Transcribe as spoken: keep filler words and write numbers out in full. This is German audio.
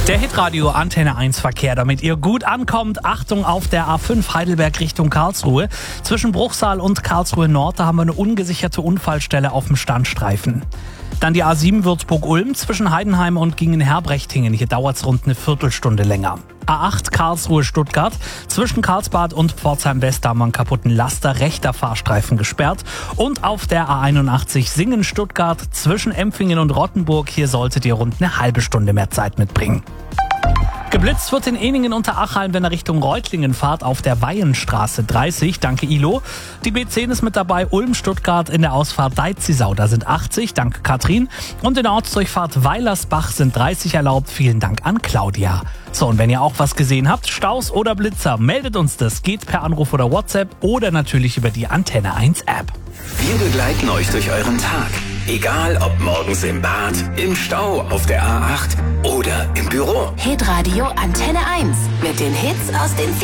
Der Hitradio Antenne eins Verkehr, damit ihr gut ankommt. Achtung auf der A fünf Heidelberg Richtung Karlsruhe. Zwischen Bruchsal und Karlsruhe Nord, da haben wir eine ungesicherte Unfallstelle auf dem Standstreifen. Dann die A sieben Würzburg-Ulm zwischen Heidenheim und Gingen-Herbrechtingen. Hier dauert es rund eine Viertelstunde länger. A acht Karlsruhe-Stuttgart. Zwischen Karlsbad und Pforzheim-West haben wir einen kaputten Laster. Rechter Fahrstreifen gesperrt. Und auf der A einundachtzig Singen-Stuttgart zwischen Empfingen und Rottenburg. Hier solltet ihr rund eine halbe Stunde mehr Zeit mitbringen. Geblitzt wird in Ehningen unter Achalm, wenn ihr Richtung Reutlingen fahrt, auf der Weihenstraße dreißig. Danke Ilo. Die B zehn ist mit dabei, Ulm-Stuttgart in der Ausfahrt Deizisau. Da sind achtzig, danke Katrin. Und in der Ortsdurchfahrt Weilersbach sind dreißig erlaubt. Vielen Dank an Claudia. So, und wenn ihr auch was gesehen habt, Staus oder Blitzer, meldet uns das. Geht per Anruf oder WhatsApp oder natürlich über die Antenne eins App. Wir begleiten euch durch euren Tag. Egal ob morgens im Bad, im Stau, auf der A acht oder im Büro. Hitradio Antenne eins mit den Hits aus den